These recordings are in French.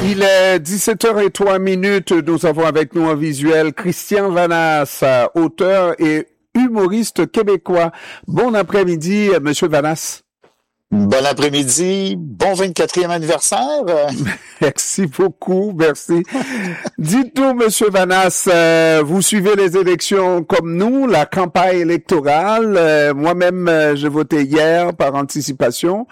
Il est 17h03. Nous avons avec nous en visuel Christian Vanasse, auteur et humoriste québécois. Bon après-midi, Monsieur Vanasse. Bon après-midi, bon 24e anniversaire. Merci beaucoup, merci. Dites-nous, Monsieur Vanasse, vous suivez les élections comme nous, la campagne électorale. Moi-même, j'ai voté hier par anticipation.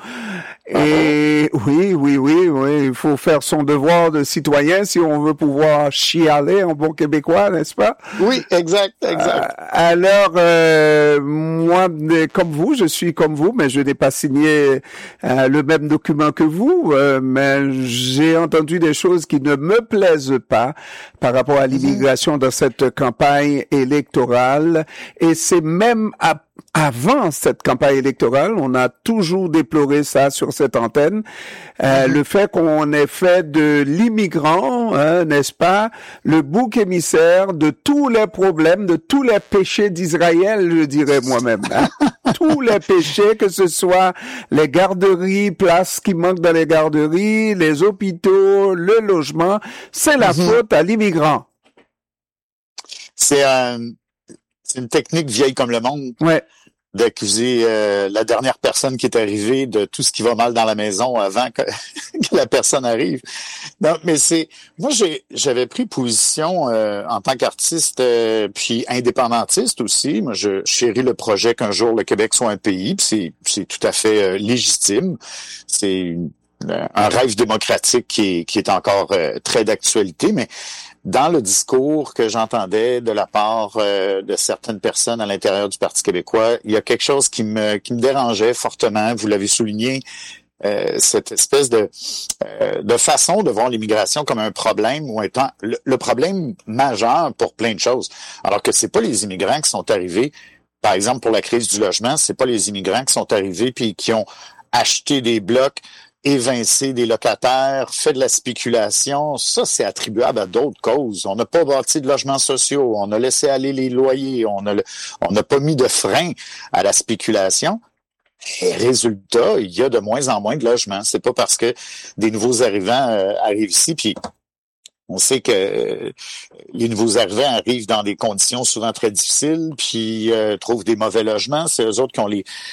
Et oui, il faut faire son devoir de citoyen si on veut pouvoir chialer en bon québécois, n'est-ce pas? Oui, exact. Alors, moi, comme vous, je suis comme vous, mais je n'ai pas signé le même document que vous, mais j'ai entendu des choses qui ne me plaisent pas par rapport à l'immigration dans cette campagne électorale, et c'est même avant cette campagne électorale, on a toujours déploré ça sur cette antenne, le fait qu'on ait fait de l'immigrant, n'est-ce pas, le bouc émissaire de tous les problèmes, de tous les péchés d'Israël, je dirais moi-même. Tous les péchés, que ce soit les garderies, places qui manquent dans les garderies, les hôpitaux, le logement, c'est la faute à l'immigrant. C'est une technique vieille comme le monde. Ouais. D'accuser la dernière personne qui est arrivée de tout ce qui va mal dans la maison avant que la personne arrive. Non, mais moi j'avais pris position en tant qu'artiste puis indépendantiste aussi. Moi je chéris le projet qu'un jour le Québec soit un pays, puis c'est tout à fait légitime. C'est un rêve démocratique qui est encore très d'actualité, mais dans le discours que j'entendais de la part de certaines personnes à l'intérieur du Parti québécois, il y a quelque chose qui me dérangeait fortement. Vous l'avez souligné, cette espèce de façon de voir l'immigration comme un problème ou étant le problème majeur pour plein de choses. Alors que c'est pas les immigrants qui sont arrivés, par exemple pour la crise du logement, c'est pas les immigrants qui sont arrivés puis qui ont acheté des blocs, évincer des locataires, fait de la spéculation, ça c'est attribuable à d'autres causes. On n'a pas bâti de logements sociaux, on a laissé aller les loyers, on n'a pas mis de frein à la spéculation. Et résultat, il y a de moins en moins de logements. C'est pas parce que des nouveaux arrivants arrivent ici, puis on sait que les nouveaux arrivants arrivent dans des conditions souvent très difficiles, puis trouvent des mauvais logements. C'est eux autres qui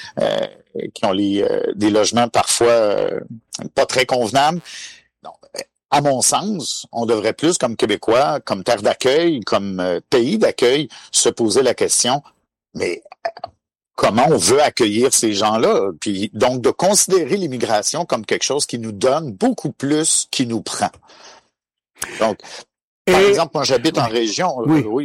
ont des logements parfois pas très convenables. Non. À mon sens, on devrait plus, comme Québécois, comme terre d'accueil, comme pays d'accueil, se poser la question, mais comment on veut accueillir ces gens-là? Puis donc de considérer l'immigration comme quelque chose qui nous donne beaucoup plus qu'il nous prend. Donc, par exemple, moi j'habite en région.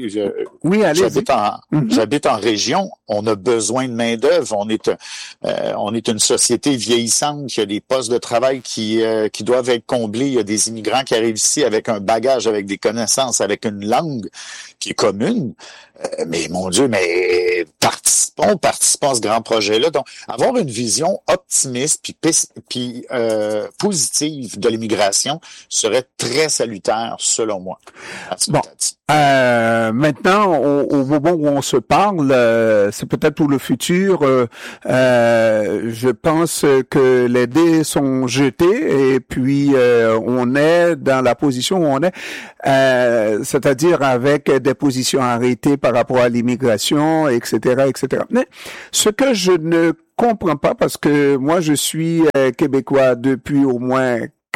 J'habite en région. On a besoin de main d'œuvre. On est une société vieillissante. Il y a des postes de travail qui doivent être comblés. Il y a des immigrants qui arrivent ici avec un bagage, avec des connaissances, avec une langue qui est commune. Mais mon Dieu, mais participons à ce grand projet-là. Donc, avoir une vision optimiste puis positive de l'immigration serait très salutaire, selon moi. Bon, maintenant, au moment où on se parle, c'est peut-être pour le futur. Je pense que les dés sont jetés et puis on est dans la position où on est, c'est-à-dire avec des positions arrêtées par rapport à l'immigration, etc., etc. Mais ce que je ne comprends pas, parce que moi je suis québécois depuis au moins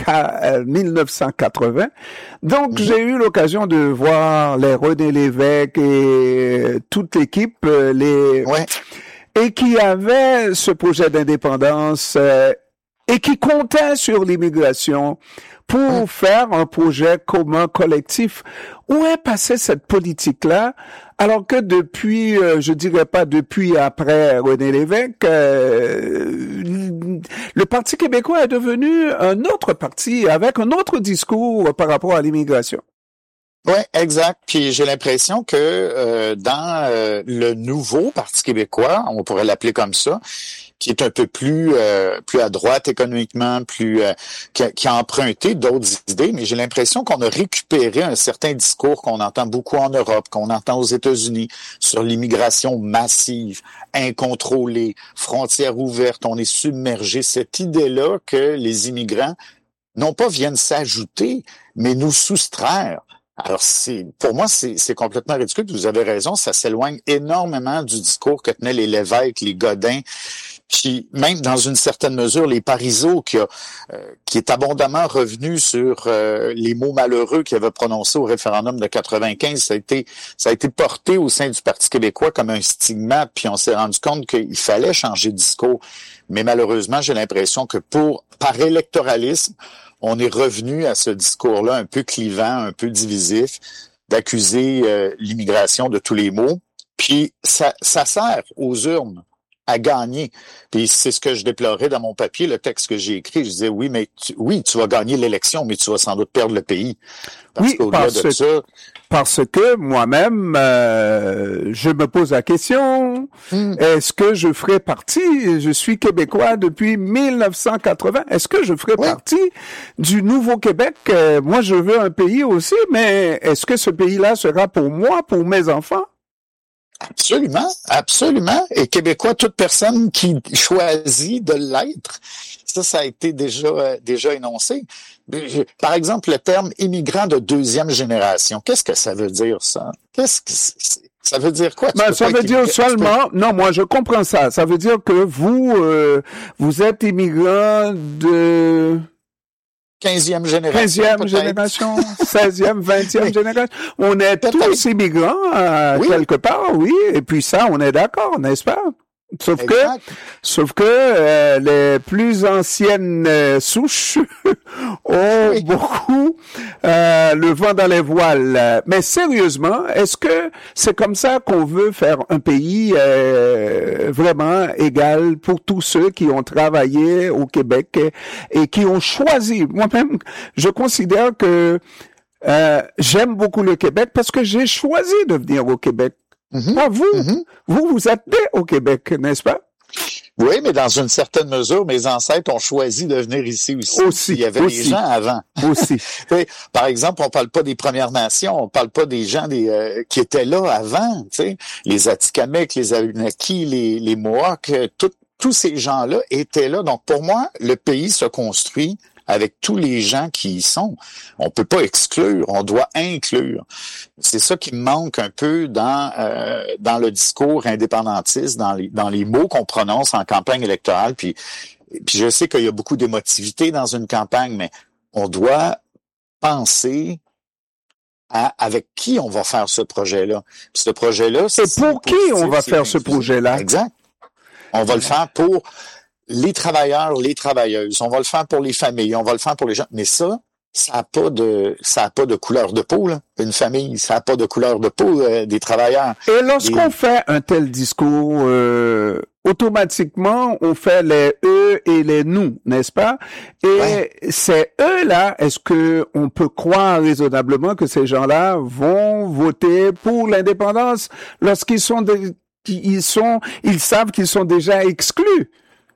1980. Donc, j'ai eu l'occasion de voir les René Lévesque et toute l'équipe, et qui avait ce projet d'indépendance et qui comptait sur l'immigration pour faire un projet commun collectif. Où est passée cette politique-là? Alors que depuis, je dirais pas depuis après René Lévesque, le Parti québécois est devenu un autre parti avec un autre discours par rapport à l'immigration. Oui, exact. Puis j'ai l'impression que dans le nouveau Parti québécois, on pourrait l'appeler comme ça, qui est un peu plus à droite économiquement, qui a emprunté d'autres idées, mais j'ai l'impression qu'on a récupéré un certain discours qu'on entend beaucoup en Europe, qu'on entend aux États-Unis, sur l'immigration massive, incontrôlée, frontières ouvertes, on est submergé. Cette idée-là que les immigrants non pas viennent s'ajouter, mais nous soustraire. Alors, pour moi, c'est complètement ridicule. Vous avez raison, ça s'éloigne énormément du discours que tenaient les Lévesque, les Godin, puis même dans une certaine mesure, les Parizeau, qui est abondamment revenu sur les mots malheureux qu'il avait prononcés au référendum de 95. Ça a été porté au sein du Parti québécois comme un stigmate, puis on s'est rendu compte qu'il fallait changer de discours. Mais malheureusement, j'ai l'impression que par électoralisme, on est revenu à ce discours-là un peu clivant, un peu divisif, d'accuser l'immigration de tous les maux. Puis ça sert aux urnes à gagner. Puis c'est ce que je déplorais dans mon papier, le texte que j'ai écrit. Je disais, oui, mais tu vas gagner l'élection, mais tu vas sans doute perdre le pays. Parce que moi-même, je me pose la question, est-ce que je ferai partie, je suis québécois depuis 1980, est-ce que je ferai partie du nouveau Québec? Moi, je veux un pays aussi, mais est-ce que ce pays-là sera pour moi, pour mes enfants? Absolument, absolument. Et québécois, toute personne qui choisit de l'être, ça a été déjà énoncé. Par exemple, le terme immigrant de deuxième génération, qu'est-ce que ça veut dire, ça? Ça veut dire quoi? Ça veut dire seulement, non, moi je comprends ça. Ça veut dire que vous êtes immigrant de 15e génération. 15e génération, 16e, 20e génération. On est tous immigrants, quelque part, oui. Et puis ça, on est d'accord, n'est-ce pas? Sauf que les plus anciennes souches ont beaucoup le vent dans les voiles. Mais sérieusement, est-ce que c'est comme ça qu'on veut faire un pays vraiment égal pour tous ceux qui ont travaillé au Québec et qui ont choisi? Moi-même, je considère que j'aime beaucoup le Québec parce que j'ai choisi de venir au Québec. Pas vous êtes né au Québec, n'est-ce pas? Oui, mais dans une certaine mesure, mes ancêtres ont choisi de venir ici aussi. Il y avait des gens avant. Aussi. Par exemple, on parle pas des Premières Nations, on parle pas des gens qui étaient là avant, tu sais, les Atikamekw, les Abenaki, les Mohawks, tous ces gens-là étaient là. Donc, pour moi, le pays se construit avec tous les gens qui y sont. On peut pas exclure, on doit inclure. C'est ça qui me manque un peu dans le discours indépendantiste, dans les mots qu'on prononce en campagne électorale. Puis je sais qu'il y a beaucoup d'émotivité dans une campagne, mais on doit penser avec qui on va faire ce projet-là. Puis ce projet-là, c'est pour qui on va faire ce projet-là. Exact. On va le faire pour les travailleurs, les travailleuses. On va le faire pour les familles, on va le faire pour les gens. Mais ça a pas de couleur de peau, là. Une famille, ça a pas de couleur de peau des travailleurs. Et lorsqu'on fait un tel discours, automatiquement, on fait les eux et les nous, n'est-ce pas? Et ces eux-là, est-ce que on peut croire raisonnablement que ces gens-là vont voter pour l'indépendance lorsqu'ils ils savent qu'ils sont déjà exclus?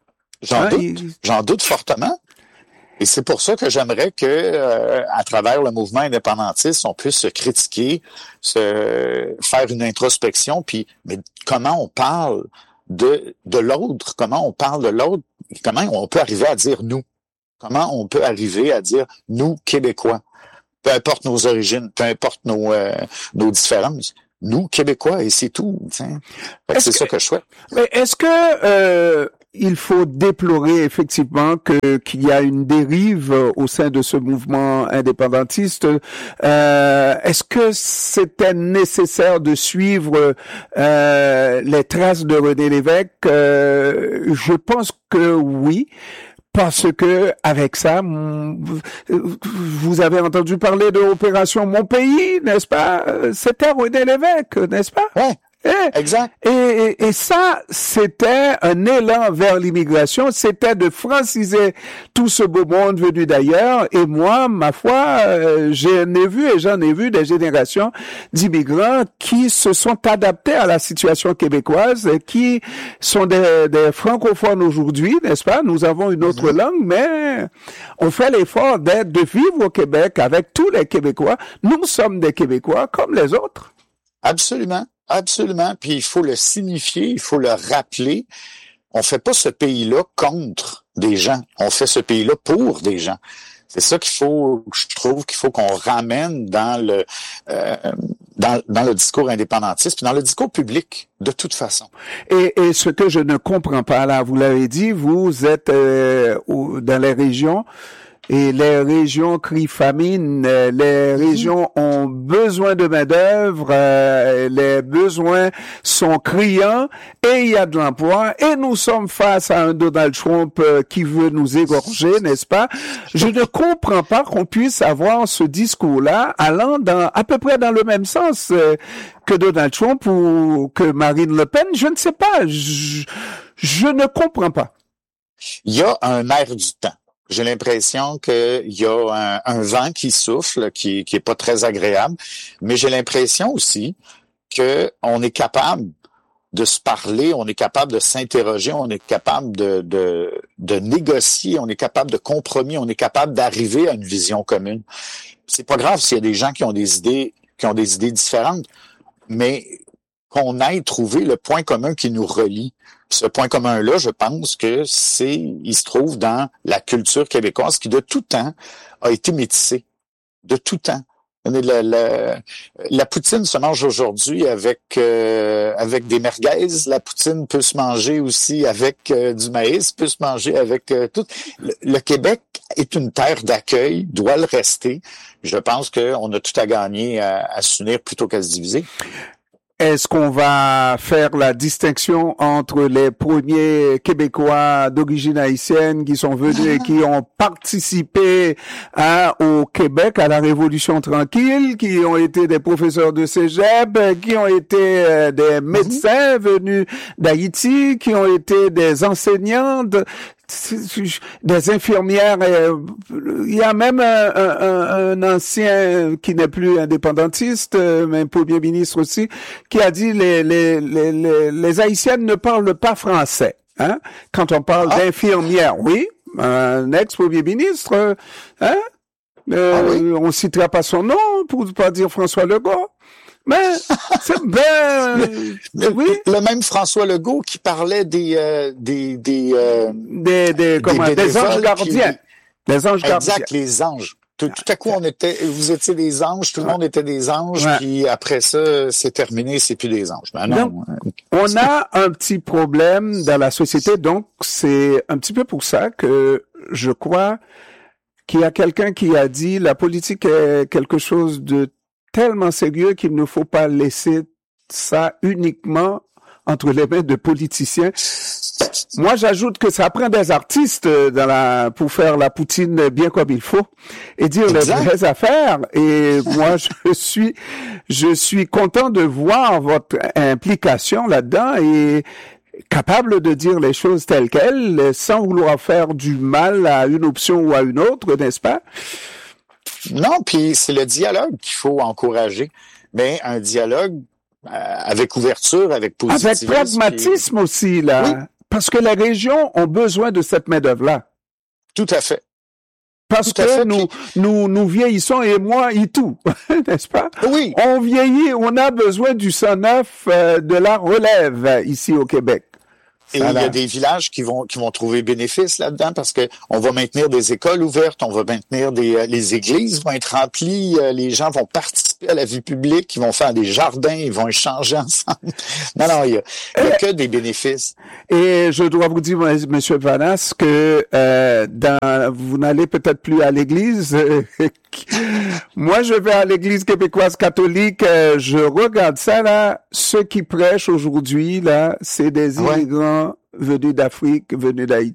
J'en doute fortement. Et c'est pour ça que j'aimerais que, à travers le mouvement indépendantiste, on puisse se critiquer, faire une introspection, mais comment on parle de l'autre, comment on parle de l'autre, comment on peut arriver à dire nous, comment on peut arriver à dire nous, Québécois, peu importe nos origines, peu importe nos différences. Nous, Québécois, et c'est tout. C'est ça que je souhaite. Mais est-ce que il faut déplorer effectivement qu'il y a une dérive au sein de ce mouvement indépendantiste? Est-ce que c'était nécessaire de suivre les traces de René Lévesque? Je pense que oui. Parce que avec ça, vous avez entendu parler de l'opération Mon Pays, n'est-ce pas? C'était René Lévesque, n'est-ce pas? Ouais. Exact. Et ça, c'était un élan vers l'immigration, c'était de franciser tout ce beau monde venu d'ailleurs. Et moi, ma foi, j'en ai vu des générations d'immigrants qui se sont adaptés à la situation québécoise, qui sont des francophones aujourd'hui, n'est-ce pas? Nous avons une autre langue, mais on fait l'effort de vivre au Québec avec tous les Québécois. Nous sommes des Québécois comme les autres. Absolument. Absolument. Puis il faut le signifier, il faut le rappeler. On fait pas ce pays-là contre des gens. On fait ce pays-là pour des gens. C'est ça je trouve qu'il faut qu'on ramène dans le dans le discours indépendantiste, puis dans le discours public, de toute façon. Et ce que je ne comprends pas, là, vous l'avez dit, vous êtes dans les régions, et les régions crient famine, les régions ont besoin de main-d'œuvre, les besoins sont criants, et il y a de l'emploi, et nous sommes face à un Donald Trump qui veut nous égorger, n'est-ce pas? Je ne comprends pas qu'on puisse avoir ce discours-là allant à peu près dans le même sens que Donald Trump ou que Marine Le Pen. Je ne sais pas, je ne comprends pas. Il y a un air du temps. J'ai l'impression qu'il y a un vent qui souffle, qui est pas très agréable, mais j'ai l'impression aussi que on est capable de se parler, on est capable de s'interroger, on est capable de négocier, on est capable de compromis, on est capable d'arriver à une vision commune. C'est pas grave s'il y a des gens qui ont des idées différentes, mais qu'on aille trouver le point commun qui nous relie. Ce point commun-là, je pense que il se trouve dans la culture québécoise qui de tout temps a été métissée. De tout temps. La poutine se mange aujourd'hui avec des merguez. La poutine peut se manger aussi avec du maïs, peut se manger avec tout. Le Québec est une terre d'accueil, doit le rester. Je pense qu'on a tout à gagner à s'unir plutôt qu'à se diviser. Est-ce qu'on va faire la distinction entre les premiers Québécois d'origine haïtienne qui sont venus et qui ont participé au Québec, à la Révolution tranquille, qui ont été des professeurs de cégep, qui ont été des médecins venus d'Haïti, qui ont été des enseignantes, des infirmières, il y a même un ancien qui n'est plus indépendantiste, mais un premier ministre aussi, qui a dit les Haïtiennes ne parlent pas français. Hein? Quand on parle d'infirmières, oui, un ex-premier ministre, oui. On citera pas son nom pour ne pas dire François Legault. Mais c'est oui. Le même François Legault qui parlait des anges gardiens. Les anges gardiens. Exact, les anges. Tout à coup, vous étiez des anges, tout le monde était des anges, puis après ça, c'est terminé, c'est plus des anges. Ben non. Donc, on a un petit problème dans la société, donc c'est un petit peu pour ça que je crois qu'il y a quelqu'un qui a dit la politique est quelque chose de tellement sérieux qu'il ne faut pas laisser ça uniquement entre les mains de politiciens. Moi, j'ajoute que ça prend des artistes pour faire la poutine bien comme il faut et dire les vraies affaires. Et moi, je suis content de voir votre implication là-dedans et capable de dire les choses telles quelles sans vouloir faire du mal à une option ou à une autre, n'est-ce pas? Non, puis c'est le dialogue qu'il faut encourager, mais un dialogue avec ouverture, avec positivisme. Avec pragmatisme aussi, là. Oui. Parce que les régions ont besoin de cette main-d'œuvre-là. Tout à fait. Parce que nous vieillissons et moi et tout, n'est-ce pas? Oui. On vieillit, on a besoin du sang neuf, de la relève ici au Québec. Et il y a des villages qui vont trouver bénéfice là-dedans parce que on va maintenir des écoles ouvertes, on va maintenir les églises vont être remplies, les gens vont participer à la vie publique, ils vont faire des jardins, ils vont échanger ensemble. Non, il y a que des bénéfices. Et je dois vous dire, Monsieur Vanas, que vous n'allez peut-être plus à l'église. Moi, je vais à l'église québécoise catholique. Je regarde ça là. Ceux qui prêchent aujourd'hui là, c'est des immigrants venus d'Afrique, venus d'Haïti.